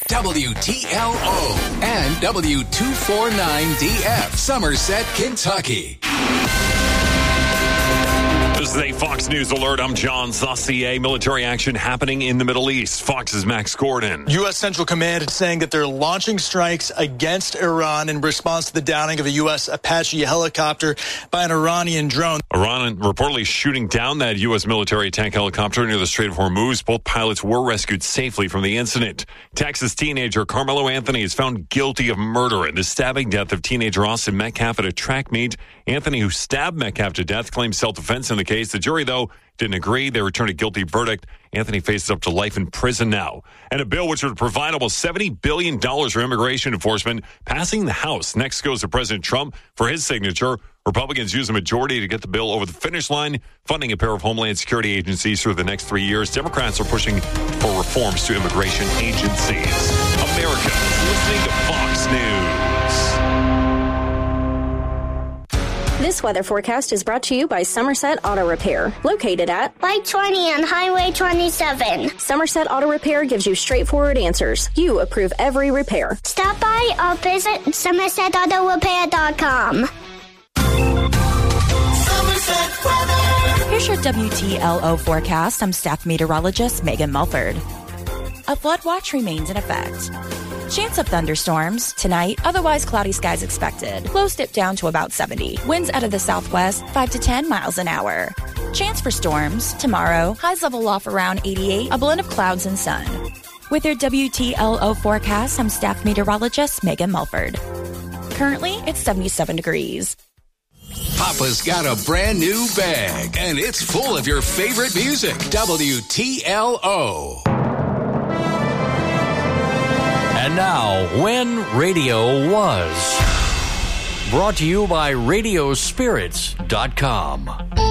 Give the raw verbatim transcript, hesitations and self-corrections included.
W T L O, and W two forty-nine D F, Somerset, Kentucky. This is a Fox News alert. I'm John Saucier. Military action happening in the Middle East. Fox's Max Gordon. U S. Central Command is saying that they're launching strikes against Iran in response to the downing of a U S. Apache helicopter by an Iranian drone. Iran reportedly shooting down that U S military attack helicopter near the Strait of Hormuz. Both pilots were rescued safely from the incident. Texas teenager Carmelo Anthony is found guilty of murder in the stabbing death of teenager Austin Metcalf at a track meet. Anthony, who stabbed Metcalf to death, claims self-defense in the case. The jury, though, didn't agree. They returned a guilty verdict. Anthony faces up to life in prison now. And a bill which would provide almost seventy billion dollars for immigration enforcement passing the House. Next goes to President Trump for his signature. Republicans use a majority to get the bill over the finish line, funding a pair of Homeland Security agencies through the next three years. Democrats are pushing for reforms to immigration agencies. America is listening to Fox News. This weather forecast is brought to you by Somerset Auto Repair, located at Light twenty on Highway twenty-seven. Somerset Auto Repair gives you straightforward answers. You approve every repair. Stop by or visit somerset auto repair dot com. Here's your W T L O forecast. I'm staff meteorologist Megan Mulford. A flood watch remains in effect. Chance of thunderstorms tonight, otherwise cloudy skies expected. Lows dip down to about seventy. Winds out of the southwest, five to ten miles an hour. Chance for storms tomorrow, highs level off around eighty-eight, a blend of clouds and sun. With your W T L O forecast, I'm staff meteorologist Megan Mulford. Currently, it's seventy-seven degrees. Papa's got a brand new bag, and it's full of your favorite music. W T L O. And now, When Radio Was. Brought to you by radio spirits dot com.